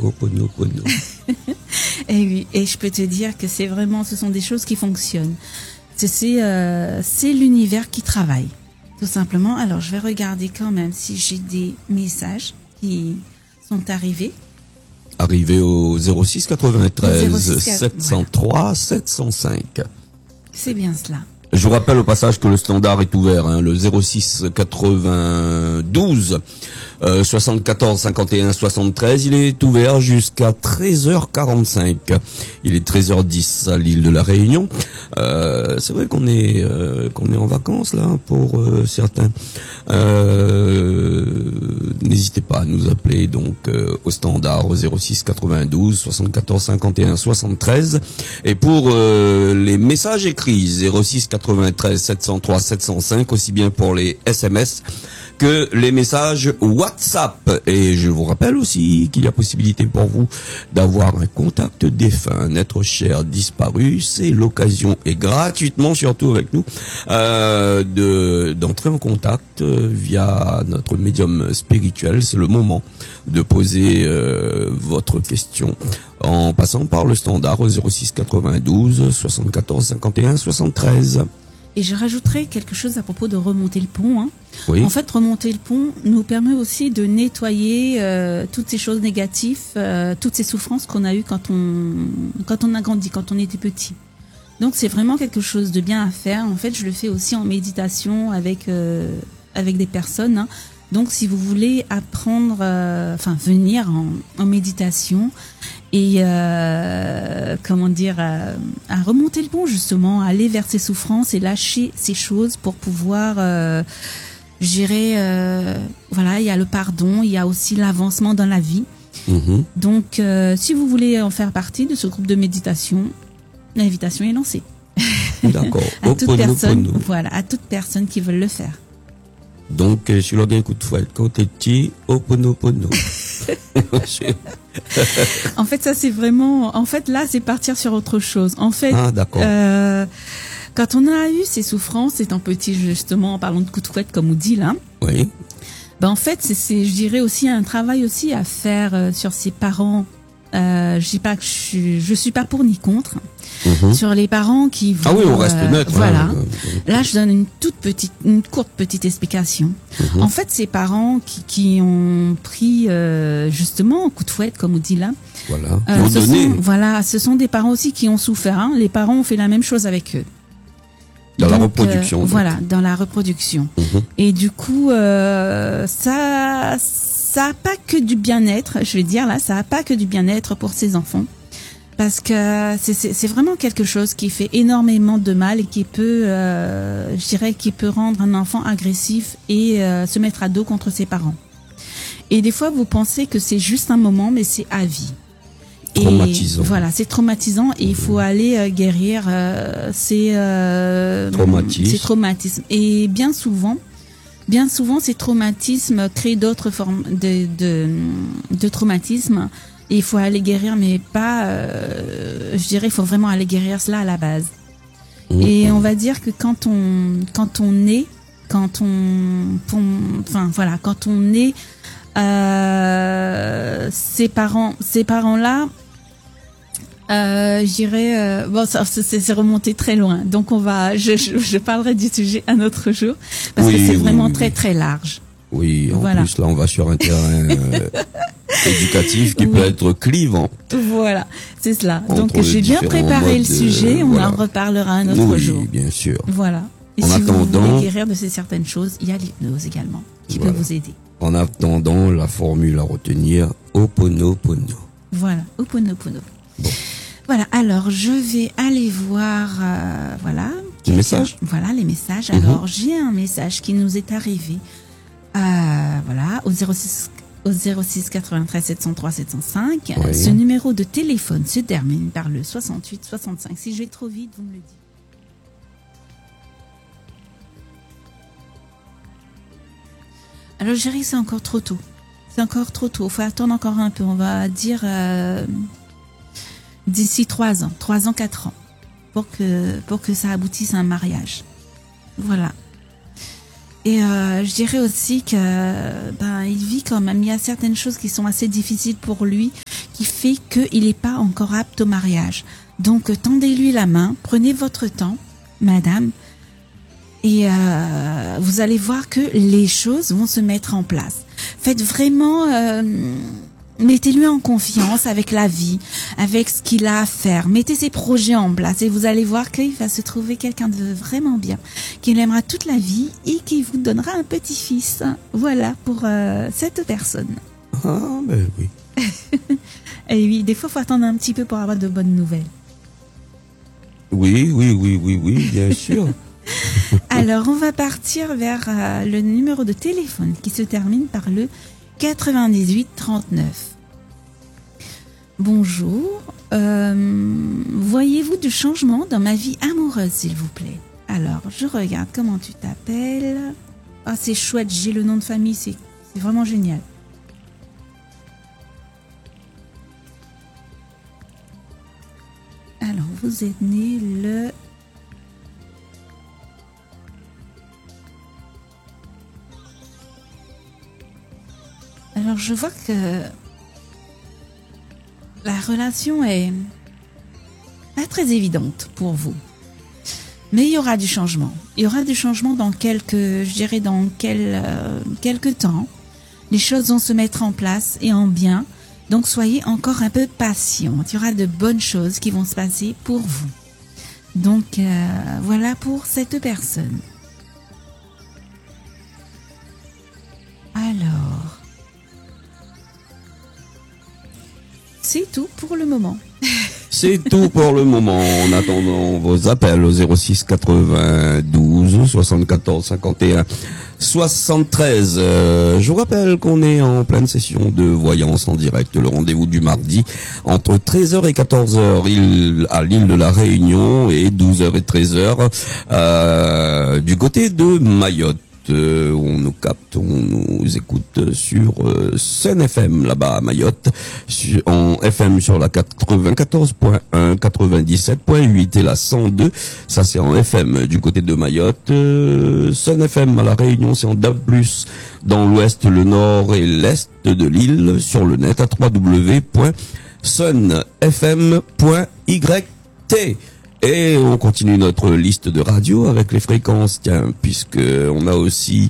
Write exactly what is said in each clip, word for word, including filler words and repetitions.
Ho'oponopono. Et oui, et je peux te dire que c'est vraiment, ce sont des choses qui fonctionnent. C'est, c'est, euh, c'est l'univers qui travaille, tout simplement. Alors, je vais regarder quand même si j'ai des messages qui sont arrivés. Arrivé au zéro six quatre-vingt-treize Au zéro six, sept cent trois voilà. sept cent cinq. C'est bien cela. Je vous rappelle au passage que le standard est ouvert, hein, le zéro six quatre-vingt-douze euh, soixante-quatorze cinquante et un soixante-treize, il est ouvert jusqu'à treize heures quarante-cinq. Il est treize heures dix à l'île de la Réunion. Euh, c'est vrai qu'on est euh, qu'on est en vacances là pour euh, certains. Euh, n'hésitez pas à nous appeler donc euh, au standard au zéro six quatre-vingt-douze soixante-quatorze cinquante et un soixante-treize, et pour euh, les messages écrits zéro six quatre-vingt-treize sept cent trois sept cent cinq, aussi bien pour les S M S que les messages WhatsApp. Et je vous rappelle aussi qu'il y a possibilité pour vous d'avoir un contact défunt, un être cher disparu. C'est l'occasion, et gratuitement surtout avec nous, euh, de d'entrer en contact euh, via notre médium spirituel. C'est le moment de poser euh, votre question en passant par le standard au zéro six quatre-vingt-douze soixante-quatorze cinquante et un soixante-treize. Et je rajouterai quelque chose à propos de remonter le pont. Hein. Oui. En fait, remonter le pont nous permet aussi de nettoyer euh, toutes ces choses négatives, euh, toutes ces souffrances qu'on a eues quand on, quand on a grandi, quand on était petit. Donc, c'est vraiment quelque chose de bien à faire. En fait, je le fais aussi en méditation avec euh, avec des personnes. Hein. Donc, si vous voulez apprendre, euh, enfin venir en, en méditation et euh, comment dire, à, à remonter le pont justement, à aller vers ces souffrances et lâcher ces choses pour pouvoir, euh, gérer. Euh, voilà, il y a le pardon, il y a aussi l'avancement dans la vie. Mmh. Donc, euh, si vous voulez en faire partie de ce groupe de méditation, l'invitation est lancée. D'accord. à toute Oponopono. personne, voilà, à toute personne qui veut le faire. Donc, euh, sur le gain coup de fouet, quand t'es petit, Ho'oponopono. En fait, ça c'est vraiment. En fait, là, c'est partir sur autre chose. En fait, Ah, d'accord. euh, quand on a eu ces souffrances étant petit, justement, en parlant de coup de fouet, comme on dit là, Oui. ben en fait, c'est, c'est, je dirais aussi un travail aussi à faire euh, sur ses parents. Euh, je dis pas que je suis, je suis pas pour ni contre. Mmh. Sur les parents qui vont. Ah oui, on reste euh, neutre. Voilà. Hein. Là, je donne une toute petite, une courte petite explication. Mmh. En fait, ces parents qui, qui ont pris euh, justement un coup de fouet, comme on dit là. Voilà. Qui Euh, ont ce donné sont, voilà, ce sont des parents aussi qui ont souffert. Hein. Les parents ont fait la même chose avec eux. dans la Donc, reproduction. euh, donc. voilà, dans la reproduction. Mmh. Et du coup, euh, ça, ça a pas que du bien-être. Je vais dire là, ça a pas que du bien-être pour ces enfants. Parce que c'est, c'est, c'est vraiment quelque chose qui fait énormément de mal et qui peut, euh, je dirais, qui peut rendre un enfant agressif et euh, se mettre à dos contre ses parents. Et des fois, vous pensez que c'est juste un moment, mais c'est à vie. Traumatisant. Et voilà, c'est traumatisant et il faut aller euh, guérir euh, ces, euh, Traumatismes. ces traumatismes. Et bien souvent, bien souvent, ces traumatismes créent d'autres formes de, de, de traumatismes. Et il faut aller guérir, mais pas, euh, je dirais, il faut vraiment aller guérir cela à la base. Mmh. Et on va dire que quand on, quand on est, quand on, on enfin voilà, quand on est, euh, ces parents, ces parents-là, euh, je dirais, euh, bon, ça, c'est, c'est remonté très loin. Donc on va, je, je, je parlerai du sujet un autre jour parce Oui, que c'est oui, vraiment oui, très oui. très large. Oui, en Voilà. plus, là, on va sur un terrain euh, éducatif qui Oui. peut être clivant. Voilà, c'est cela. Entre Donc j'ai bien différents préparé modes le de- sujet, on voilà. en reparlera un autre Oui, jour. bien sûr. Voilà. Et En si vous attendant- voulez guérir de ces certaines choses, il y a l'hypnose également qui Voilà. peut vous aider. En attendant, la formule à retenir, Ho'oponopono. Voilà, Ho'oponopono. Bon. Voilà, alors je vais aller voir, euh, voilà. Les messages. Voilà, les messages. Mhm. Alors j'ai un message qui nous est arrivé, euh, voilà, au zéro six, au zéro six quatre-vingt-treize sept cent trois sept cent cinq. Oui. Ce numéro de téléphone se termine par le soixante-huit soixante-cinq. Si je vais trop vite, vous me le dites. Alors, Géry, c'est encore trop tôt. C'est encore trop tôt. Il faut attendre encore un peu. On va dire euh, d'ici trois ans, trois ans, quatre ans, pour que pour que ça aboutisse à un mariage. Voilà. Et euh, je dirais aussi que ben il vit quand même. Il y a certaines choses qui sont assez difficiles pour lui, qui fait qu'il n'est pas encore apte au mariage. Donc, tendez-lui la main, prenez votre temps, madame, et euh, vous allez voir que les choses vont se mettre en place. Faites vraiment... Euh, mettez-lui en confiance avec la vie, avec ce qu'il a à faire. Mettez ses projets en place et vous allez voir qu'il va se trouver quelqu'un de vraiment bien, qui l'aimera toute la vie et qui vous donnera un petit-fils. Voilà pour euh, cette personne. Ah, ben oui. Et oui, des fois, il faut attendre un petit peu pour avoir de bonnes nouvelles. Oui, oui, oui, oui, oui, bien sûr. Alors, on va partir vers euh, le numéro de téléphone qui se termine par le quatre-vingt-dix-huit trente-neuf. Bonjour. Euh, voyez-vous du changement dans ma vie amoureuse, s'il vous plaît? Alors, je regarde comment tu t'appelles. Ah, c'est chouette, j'ai le nom de famille, c'est, c'est vraiment génial. Alors, vous êtes né le... Alors, je vois que la relation est pas très évidente pour vous. Mais il y aura du changement. Il y aura du changement dans quelques, je dirais dans quel, euh, quelques temps. Les choses vont se mettre en place et en bien. Donc, soyez encore un peu patient. Il y aura de bonnes choses qui vont se passer pour vous. Donc, euh, voilà pour cette personne. Alors... C'est tout pour le moment. C'est tout pour le moment. En attendant vos appels au zéro six quatre-vingt-douze soixante-quatorze cinquante et un soixante-treize. Euh, je vous rappelle qu'on est en pleine session de voyance en direct. Le rendez-vous du mardi entre treize heures et quatorze heures il, à l'île de la Réunion et douze heures et treize heures euh, du côté de Mayotte. Euh, on nous capte, on nous écoute sur euh, Sun F M là-bas à Mayotte, sur, en F M sur la quatre-vingt-quatorze point un, quatre-vingt-dix-sept point huit et la cent deux, ça c'est en F M du côté de Mayotte. euh, Sun F M à la Réunion c'est en D A B plus, dans l'ouest, le nord et l'est de l'île, sur le net à w w w point sun f m point y t. Et on continue notre liste de radio avec les fréquences, tiens, puisque on a aussi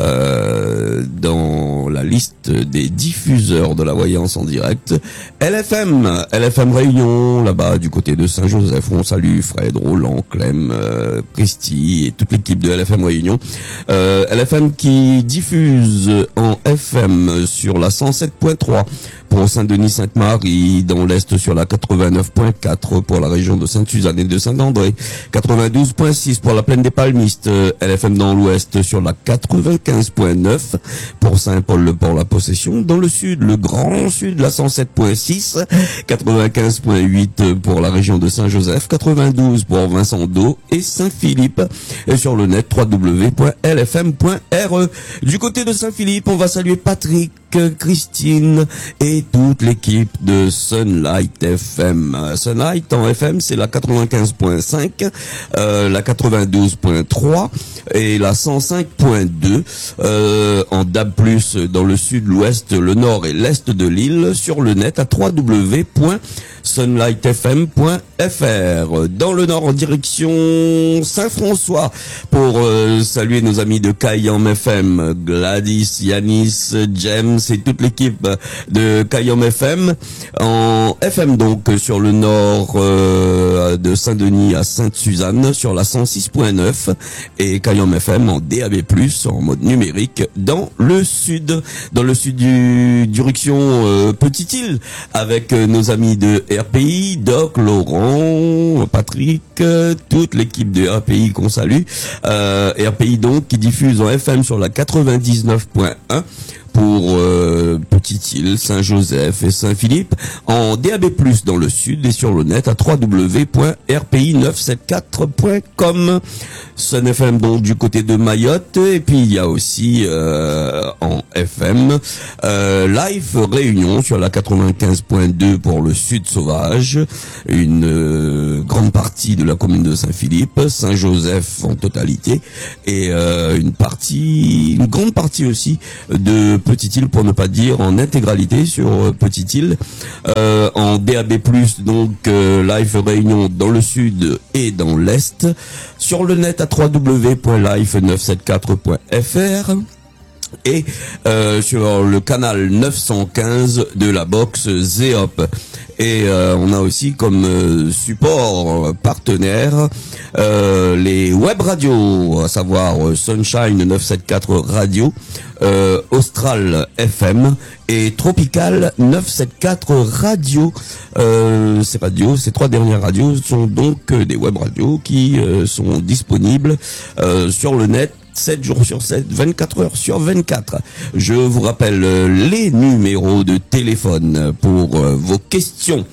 euh, dans la liste des diffuseurs de la voyance en direct L F M, L F M Réunion, là-bas du côté de Saint-Joseph. On salue Fred, Roland, Clem, euh, Christy et toute l'équipe de L F M Réunion. Euh, L F M qui diffuse en F M sur la cent sept point trois pour Saint-Denis-Sainte-Marie, dans l'Est sur la quatre-vingt-neuf point quatre pour la région de Sainte-Suzanne et de Saint-André, quatre-vingt-douze point six pour la plaine des Palmistes, L F M dans l'Ouest sur la quatre-vingt-quinze point neuf pour Saint-Paul-le-Port-la-Possession, dans le Sud, le Grand Sud, la cent sept point six, quatre-vingt-quinze point huit pour la région de Saint-Joseph, quatre-vingt-douze pour Vincent-d'Eau et Saint-Philippe, et sur le net w w w point l f m point r e. Du côté de Saint-Philippe, on va saluer Patrick, Christine et toute l'équipe de Sunlight F M. Sunlight en F M, c'est la quatre-vingt-quinze point cinq, euh, la quatre-vingt-douze point trois et la cent cinq point deux euh, en D A B plus, dans le sud, l'ouest, le nord et l'est de l'île, sur le net à w w w point sunlight f m point f r. Dans le nord, en direction Saint-François, pour euh, saluer nos amis de Kayam F M, Gladys, Yanis, James et toute l'équipe de Kayam F M. En F M donc, sur le nord euh, de Saint-Denis à Sainte-Suzanne, sur la cent six point neuf, et Kayam F M en D A B plus, en mode numérique, dans le sud. Dans le sud du direction euh, Petite-Île, avec euh, nos amis de R P I, Doc, Laurent, Patrick, euh, toute l'équipe de R P I qu'on salue. Euh, R P I donc qui diffuse en F M sur la quatre-vingt-dix-neuf point un pour euh, Petite-Île, Saint-Joseph et Saint-Philippe, en D A B plus, dans le sud, et sur le net à w w w point r p i neuf cent soixante-quatorze point com. Sun F M donc du côté de Mayotte, et puis il y a aussi euh, en F M euh, Live Réunion sur la quatre-vingt-quinze point deux pour le sud sauvage, une euh, grande partie de la commune de Saint-Philippe, Saint-Joseph en totalité, et euh, une partie, une grande partie aussi de Petite Île, pour ne pas dire en intégralité sur euh, Petite Île, euh, en D A B plus, donc euh, Life Réunion dans le sud et dans l'est, sur le net à w w w point life neuf cent soixante-quatorze point f r. Et euh, sur le canal neuf cent quinze de la box Zéop. Et euh, on a aussi comme euh, support partenaire euh, les web radios, à savoir euh, Sunshine neuf cent soixante-quatorze Radio, euh, Austral F M et Tropical neuf cent soixante-quatorze Radio. Euh, ces radios, ces trois dernières radios sont donc euh, des web radios qui euh, sont disponibles euh, sur le net sept jours sur sept, vingt-quatre heures sur vingt-quatre. Je vous rappelle euh, les numéros de téléphone pour euh, vos questions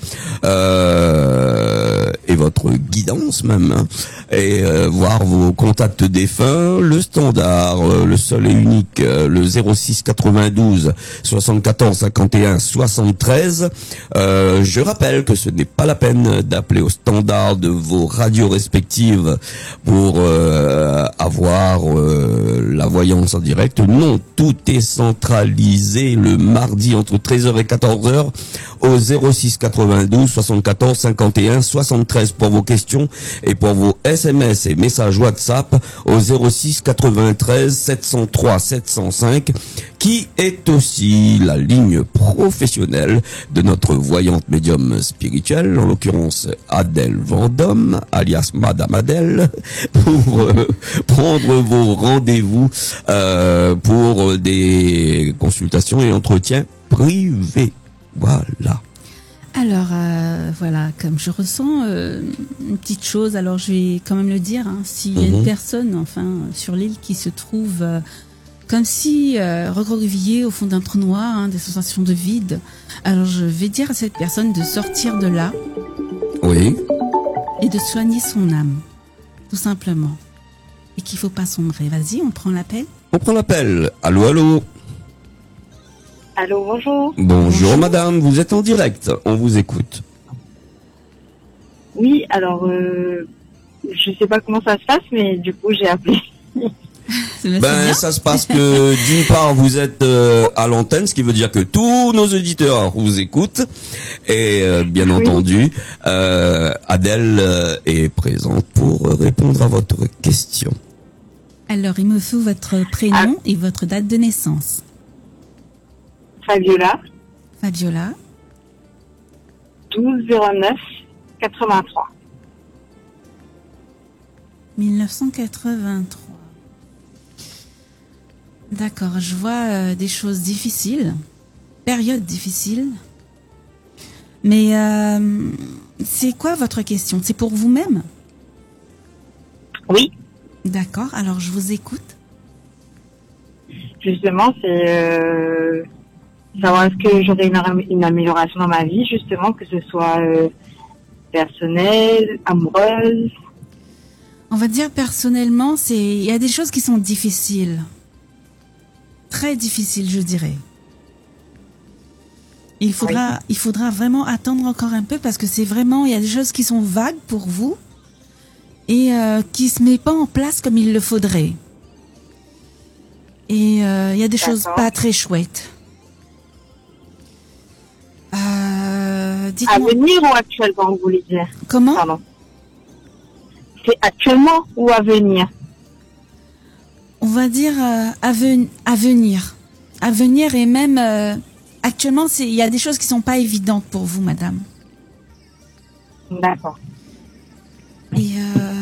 euh, et votre guidance même, hein, et euh, voir vos contacts défunts. Le standard, euh, le seul et unique, euh, le zéro six quatre-vingt-douze soixante-quatorze cinquante et un soixante-treize. Euh, je rappelle que ce n'est pas la peine d'appeler au standard de vos radios respectives pour euh, avoir euh, la voyance en direct. Non, tout est centralisé le mardi entre treize heures et quatorze heures au zéro six quatre-vingt-douze soixante-quatorze cinquante et un soixante-treize pour vos questions, et pour vos S M S et messages WhatsApp au zéro six quatre-vingt-treize sept cent trois sept cent cinq, qui est aussi la ligne professionnelle de notre voyante médium spirituelle, en l'occurrence Adèle Vendôme, alias Madame Adèle, pour euh, prendre vos rendez-vous euh, pour des consultations et entretiens privés. Voilà. Alors, euh, voilà, comme je ressens euh, une petite chose, alors je vais quand même le dire, hein, s'il y a Mhm. une personne, enfin, sur l'île qui se trouve euh, comme si euh, recroquevillée au fond d'un trou noir, hein, des sensations de vide, alors je vais dire à cette personne de sortir de là Oui. et de soigner son âme, tout simplement. Et qu'il faut pas sombrer. Vas-y, on prend l'appel. On prend l'appel. Allô, allô. Allô, bonjour. Bonjour, Bonjour. madame, vous êtes en direct. On vous écoute. Oui, alors, euh, je sais pas comment ça se passe, mais du coup, j'ai appelé. C'est c'est Ben, bien. ça se passe que d'une part vous êtes euh, à l'antenne, ce qui veut dire que tous nos auditeurs vous écoutent, et euh, bien Oui. entendu, euh, Adèle euh, est présente pour euh, répondre à votre question. Alors, il me faut votre prénom et votre date de naissance. Fabiola, Fabiola, douze zéro neuf quatre-vingt-trois. mille neuf cent quatre-vingt-trois. D'accord, je vois euh, des choses difficiles, période difficile. Mais euh, c'est quoi votre question? C'est pour vous-même? Oui, D'accord, alors je vous écoute. justement, c'est euh, savoir est-ce que j'aurai une, am- une amélioration dans ma vie, justement, que ce soit euh, personnelle, amoureuse. On va dire personnellement, c'est il y a des choses qui sont difficiles. Très difficiles, je dirais. Il faudra, il faudra vraiment attendre encore un peu parce que c'est vraiment, il y a des choses qui sont vagues pour vous et euh, qui se met pas en place comme il le faudrait. Et euh, il y a des choses D'accord. pas très chouettes. Euh, À dites-moi, venir ou actuellement, vous voulez dire? comment? Pardon. C'est actuellement ou à venir? On va dire euh, à, ven- à venir. À venir et même euh, actuellement, c'est il y a des choses qui sont pas évidentes pour vous, madame. D'accord. Et euh,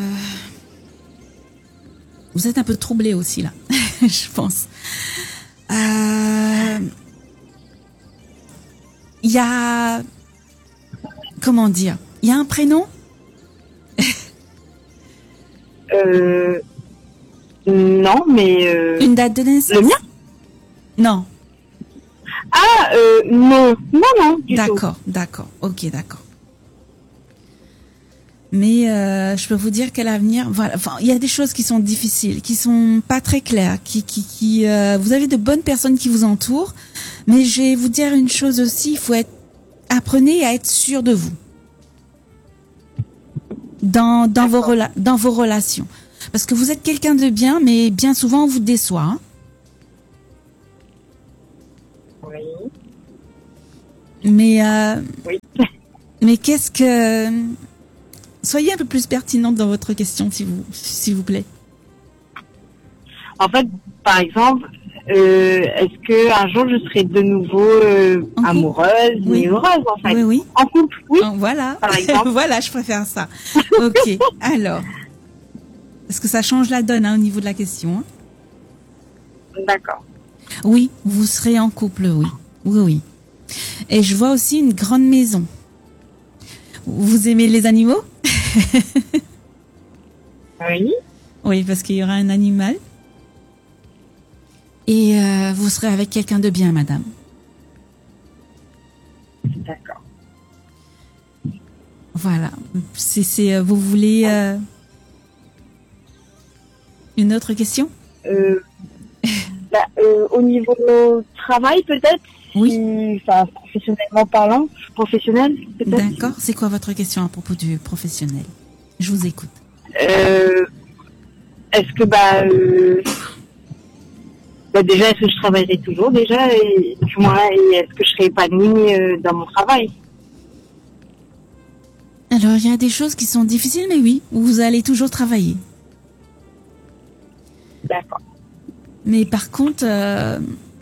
vous êtes un peu troublée aussi là, je pense. Euh, Il y a comment dire? Il y a un prénom? Euh, non, mais... Euh, Une date de naissance? le mien? Non. Ah, euh, non. Non, non, du tout. D'accord, d'accord. Ok, d'accord. Mais euh, je peux vous dire qu'à l'avenir, voilà, enfin, il y a des choses qui sont difficiles, qui sont pas très claires, qui, qui, qui, euh, vous avez de bonnes personnes qui vous entourent, mais je vais vous dire une chose aussi, il faut être, apprenez à être sûr de vous dans dans vos D'accord. rela- dans vos relations, parce que vous êtes quelqu'un de bien, mais bien souvent on vous déçoit. Hein. Mais, euh, Oui. mais qu'est-ce que... Soyez un peu plus pertinente dans votre question, s'il vous, s'il vous plaît. En fait, par exemple, euh, est-ce que un jour je serai de nouveau euh, En couple? amoureuse Oui. et heureuse en fait? Oui, oui. En couple, oui. Oh, voilà. Par exemple. Voilà, je préfère ça. Ok. Alors, est-ce que ça change la donne hein, au niveau de la question hein? D'accord. Oui, vous serez en couple, oui. Oui, oui. Et je vois aussi une grande maison. Vous aimez les animaux? Oui. Oui, parce qu'il y aura un animal. Et euh, vous serez avec quelqu'un de bien, madame. D'accord. Voilà. C'est, c'est, euh, vous voulez euh, une autre question? Euh, bah, euh, au niveau de travail, peut-être. Oui. Si, enfin, professionnellement parlant, professionnel, peut-être. D'accord. C'est quoi votre question à propos du professionnel? Je vous écoute. Euh, est-ce que bah, euh, bah déjà est-ce que je travaillerai toujours déjà et du moins et est-ce que je serai épanouie euh, dans mon travail? Alors, il y a des choses qui sont difficiles, mais oui, vous allez toujours travailler. D'accord. Mais par contre, euh,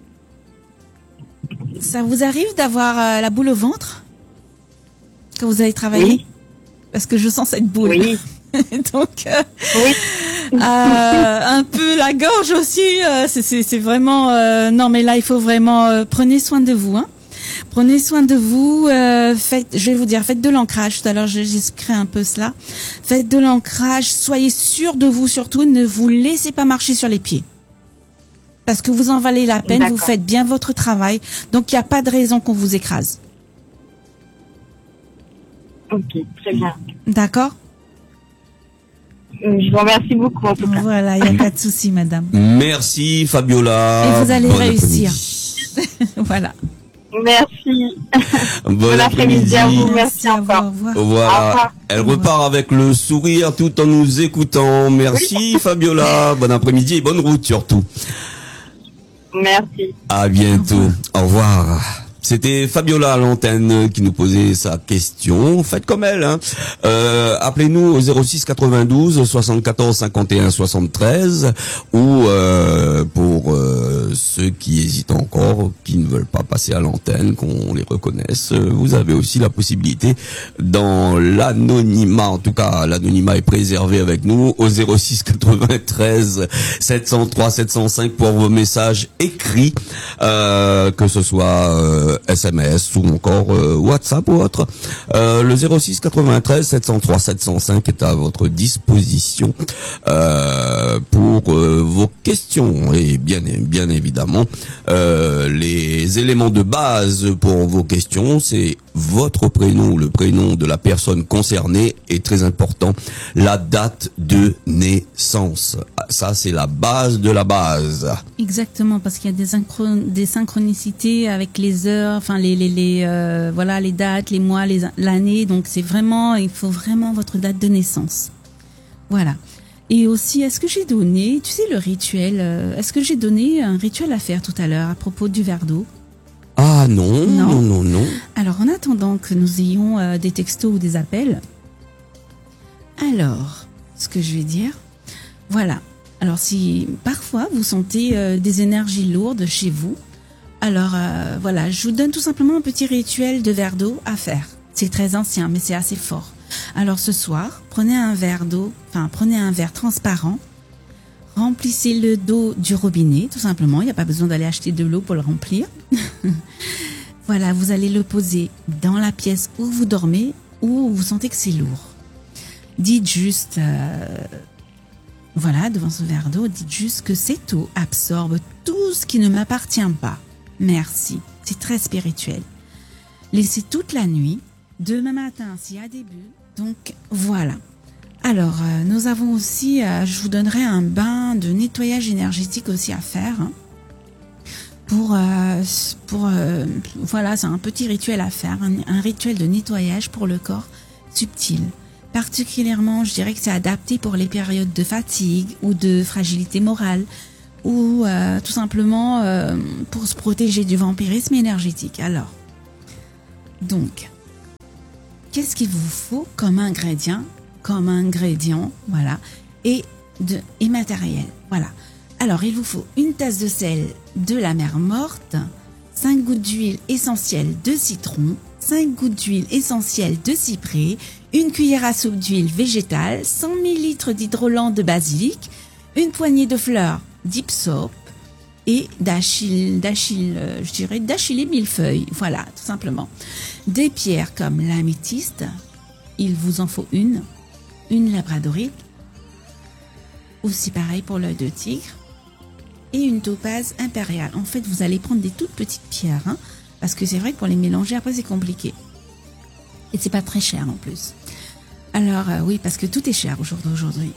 ça vous arrive d'avoir euh, la boule au ventre quand vous allez travailler? Oui. Parce que je sens cette boule. Oui. Donc, euh, Oui. euh, un peu la gorge aussi. Euh, c'est, c'est, c'est vraiment... euh, non, mais là, il faut vraiment... euh, prenez soin de vous. Hein. Prenez soin de vous. Euh, faites, je vais vous dire, faites de l'ancrage. Tout à l'heure, j'ai- j'expliquerai un peu cela. Faites de l'ancrage. Soyez sûr de vous surtout. Ne vous laissez pas marcher sur les pieds. Parce que vous en valez la peine. D'accord. Vous faites bien votre travail. Donc, il n'y a pas de raison qu'on vous écrase. Ok, très bien. D'accord? Euh, Je vous remercie beaucoup en tout cas. Voilà, il n'y a pas de souci, madame. Merci Fabiola. Et vous allez Bon réussir. après-midi. Voilà. Merci. Bon, Bon après-midi à vous. Merci à vous, encore. au revoir. Au Voilà, revoir. elle repart avec le sourire tout en nous écoutant. Merci Fabiola, bon après-midi et bonne route surtout. Merci. À bientôt, au revoir. C'était Fabiola à l'antenne qui nous posait sa question. Faites comme elle. Hein. Euh, appelez-nous au zéro six quatre-vingt-douze soixante-quatorze cinquante et un soixante-treize ou euh, pour euh, ceux qui hésitent encore, qui ne veulent pas passer à l'antenne, qu'on les reconnaisse, vous avez aussi la possibilité dans l'anonymat. En tout cas, l'anonymat est préservé avec nous au zéro six quatre-vingt-treize sept cent trois sept cent cinq pour vos messages écrits, euh, que ce soit euh, S M S ou encore euh, WhatsApp ou autre. Euh, le zéro six quatre-vingt-treize sept cent trois sept cent cinq est à votre disposition euh, pour euh, vos questions et bien bien évidemment euh, les éléments de base pour vos questions, c'est votre prénom, le prénom de la personne concernée est très important, la date de naissance. Ça, c'est la base de la base. Exactement, parce qu'il y a des, synchron- des synchronicités avec les heures, enfin les les, les euh, voilà les dates, les mois, les l'année. Donc c'est vraiment, il faut vraiment votre date de naissance. Voilà. Et aussi, est-ce que j'ai donné, tu sais le rituel, euh, est-ce que j'ai donné un rituel à faire tout à l'heure à propos du verre d'eau? Ah non, Non. non, non, non. Alors, en attendant que nous ayons euh, des textos ou des appels, alors, ce que je vais dire, voilà. Alors, si parfois vous sentez euh, des énergies lourdes chez vous, alors euh, voilà, je vous donne tout simplement un petit rituel de verre d'eau à faire. C'est très ancien, mais c'est assez fort. Alors, ce soir, prenez un verre d'eau, enfin, prenez un verre transparent, remplissez le d'eau du robinet, tout simplement. Il n'y a pas besoin d'aller acheter de l'eau pour le remplir. Voilà, vous allez le poser dans la pièce où vous dormez, où vous sentez que c'est lourd. Dites juste, euh, voilà, devant ce verre d'eau, dites juste que cette eau absorbe tout ce qui ne m'appartient pas. Merci, c'est très spirituel. Laissez toute la nuit, demain matin s'il y a des bulles. Donc voilà. Alors, euh, nous avons aussi, euh, je vous donnerai un bain de nettoyage énergétique aussi à faire. Hein, pour, euh, pour euh, voilà, c'est un petit rituel à faire, un, un rituel de nettoyage pour le corps subtil. Particulièrement, je dirais que c'est adapté pour les périodes de fatigue ou de fragilité morale ou euh, tout simplement euh, pour se protéger du vampirisme énergétique. Alors, Donc, qu'est-ce qu'il vous faut comme ingrédient, comme ingrédient, voilà, et de et matériel, voilà. Alors, il vous faut une tasse de sel de la mer morte, cinq gouttes d'huile essentielle de citron, cinq gouttes d'huile essentielle de cyprès, une cuillère à soupe d'huile végétale, cent millilitres d'hydrolant de basilic, une poignée de fleurs d'ipsope et d'achille, d'achille, euh, je dirais d'achillée millefeuille, voilà, tout simplement. Des pierres comme l'améthyste, il vous en faut une, une labradorite, aussi pareil pour l'œil de tigre, et une topaze impériale. En fait, vous allez prendre des toutes petites pierres, hein, parce que c'est vrai que pour les mélanger, après, c'est compliqué. Et c'est pas très cher en plus. Alors, euh, oui, parce que tout est cher aujourd'hui.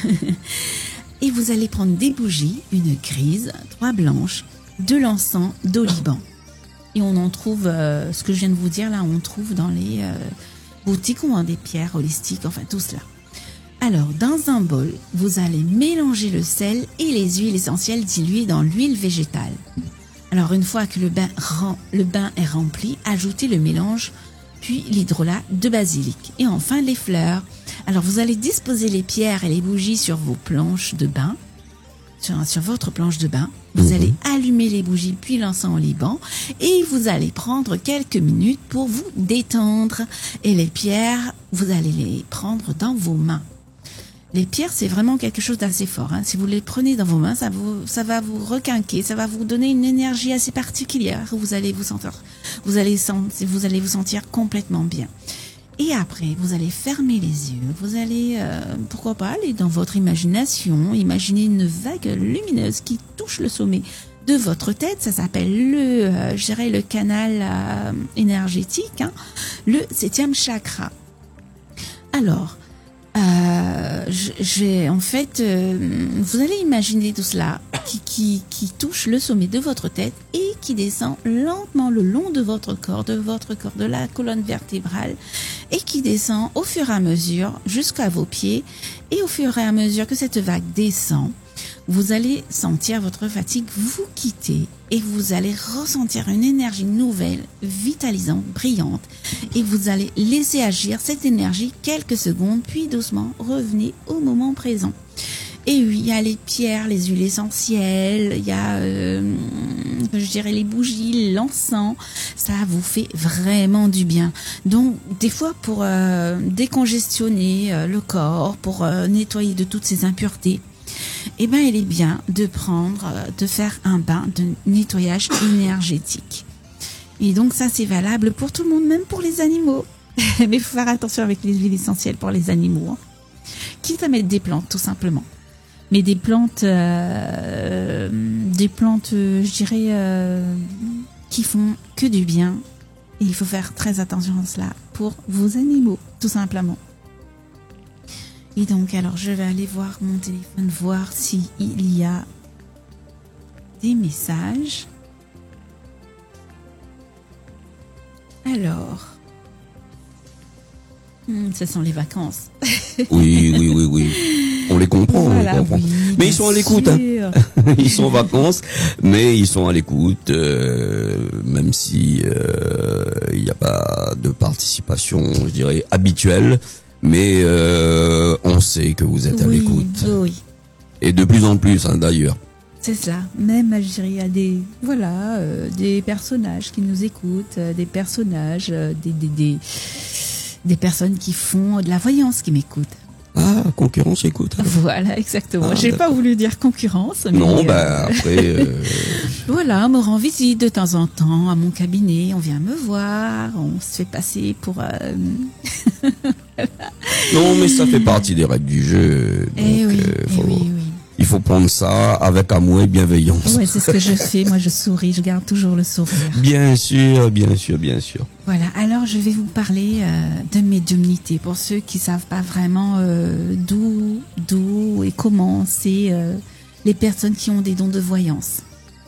Et vous allez prendre des bougies, une grise, trois blanches, de l'encens d'oliban. Et on en trouve, euh, ce que je viens de vous dire là, on trouve dans les euh, boutiques où on vend des pierres holistiques, enfin tout cela. Alors, dans un bol, vous allez mélanger le sel et les huiles essentielles diluées dans l'huile végétale. Alors, une fois que le bain, rem, le bain est rempli, ajoutez le mélange, puis l'hydrolat de basilic. Et enfin, les fleurs. Alors, vous allez disposer les pierres et les bougies sur vos planches de bain, sur, sur votre planche de bain. Vous mmh. allez allumer les bougies, puis l'encens au liban, et vous allez prendre quelques minutes pour vous détendre. Et les pierres, vous allez les prendre dans vos mains. Les pierres, c'est vraiment quelque chose d'assez fort, hein. Si vous les prenez dans vos mains, ça, vous, ça va vous requinquer, ça va vous donner une énergie assez particulière. Vous allez vous sentir, vous allez, sentir, vous allez vous sentir complètement bien. Et après, vous allez fermer les yeux. Vous allez, euh, pourquoi pas, aller dans votre imagination, imaginer une vague lumineuse qui touche le sommet de votre tête. Ça s'appelle le, euh, je dirais, le canal euh, énergétique, hein, le septième chakra. Alors, Euh, j'ai en fait, euh, vous allez imaginer tout cela qui, qui, qui touche le sommet de votre tête et qui descend lentement le long de votre corps, de votre corps, de la colonne vertébrale, et qui descend au fur et à mesure jusqu'à vos pieds. Et au fur et à mesure que cette vague descend, vous allez sentir votre fatigue vous quitter et vous allez ressentir une énergie nouvelle, vitalisante, brillante, et vous allez laisser agir cette énergie quelques secondes, puis doucement revenez au moment présent. Et oui, il y a les pierres, les huiles essentielles, il y a, euh, je dirais, les bougies, l'encens. Ça vous fait vraiment du bien. Donc, des fois, pour euh, décongestionner euh, le corps, pour euh, nettoyer de toutes ces impuretés, eh ben, il est bien de prendre, de faire un bain de nettoyage énergétique. Et donc, ça, c'est valable pour tout le monde, même pour les animaux. Mais il faut faire attention avec les huiles essentielles pour les animaux, hein. Quitte à mettre des plantes, tout simplement. Mais des plantes, euh, des plantes, euh, je dirais, euh, qui font que du bien. Et il faut faire très attention à cela pour vos animaux, tout simplement. Et donc, alors, je vais aller voir mon téléphone, voir s'il y a des messages. Alors, hmm, ce sont les vacances. Oui, oui, oui, oui. On les comprend, voilà, on les comprend. Oui, mais ils sont à l'écoute, hein. Ils sont en vacances, mais ils sont à l'écoute, euh, même si euh, il n'y a pas de participation, je dirais, habituelle. Mais euh, on sait que vous êtes oui, à l'écoute. Oui. Et de plus en plus, hein, d'ailleurs. C'est cela. Même, je dirais, il y a des, voilà, euh, des personnages qui nous écoutent, euh, des personnages, euh, des, des, des, des personnes qui font de la voyance qui m'écoutent. Ah, concurrence, écoute. Alors. Voilà, exactement. Ah, J'ai pas voulu dire concurrence. Mais non, euh, bah après. Euh... voilà, on me rend visite de temps en temps à mon cabinet. On vient me voir, on se fait passer pour. Euh... non, mais ça fait partie des règles du jeu. Donc, eh oui, euh, faut... eh oui, oui. Il faut prendre ça avec amour et bienveillance. Ouais, c'est ce que je fais. Moi, je souris. Je garde toujours le sourire. Bien sûr, bien sûr, bien sûr. Voilà. Alors, je vais vous parler euh, de médiumnité pour ceux qui savent pas vraiment euh, d'où, d'où et comment c'est euh, les personnes qui ont des dons de voyance.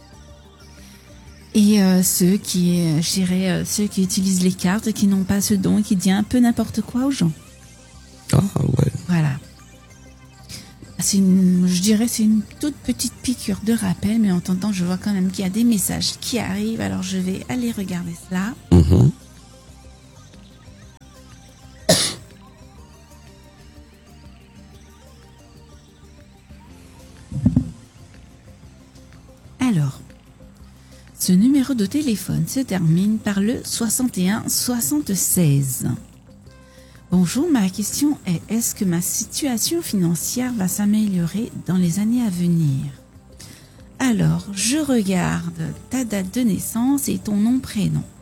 Et euh, ceux qui, euh, je dirais, euh, ceux qui utilisent les cartes, qui n'ont pas ce don et qui disent un peu n'importe quoi aux gens. Ah ouais. Voilà. C'est une, je dirais, c'est une toute petite piqûre de rappel, mais en temps temps, je vois quand même qu'il y a des messages qui arrivent. Alors, je vais aller regarder cela. Mmh. Ce numéro de téléphone se termine par le soixante et un soixante-seize. Bonjour, ma question est, est-ce que ma situation financière va s'améliorer dans les années à venir? Alors, je regarde ta date de naissance et ton nom, prénom.